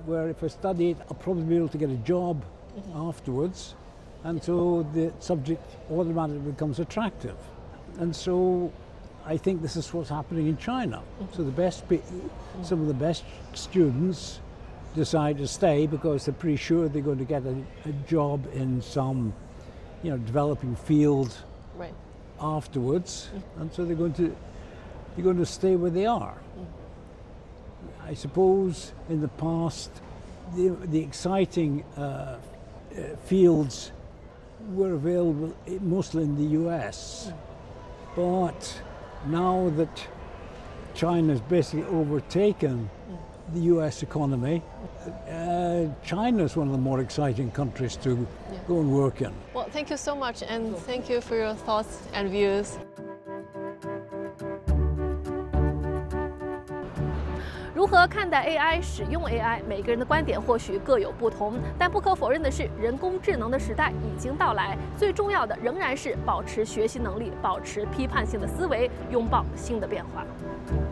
where if I study it, I'll probably be able to get a job afterwards, and so the subject automatically becomes attractive. And so I think this is what's happening in China. So some of the best students decide to stay because they're pretty sure they're going to get a job in some, developing field afterwards, and so they're going to stay where they are. I suppose in the past, the exciting fields were available mostly in the US, but now that China has basically overtaken the US economy, China is one of the more exciting countries to go and work in. Well, thank you so much, and thank you for your thoughts and views. 如何看待 AI、使用 AI， 每个人的观点或许各有不同，但不可否认的是，人工智能的时代已经到来。最重要的仍然是保持学习能力，保持批判性的思维，拥抱新的变化。